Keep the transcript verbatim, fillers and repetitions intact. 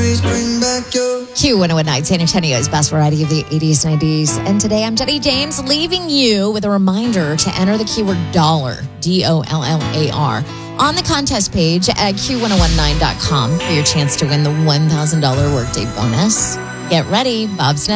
memories bring back your... Q one oh one nine, San Antonio's best variety of the eighties, nineties. And today I'm Jenny James, leaving you with a reminder to enter the keyword dollar, D O L L A R, on the contest page at Q one oh one nine dot com for your chance to win the one thousand dollars workday bonus. Get ready, Bob's next.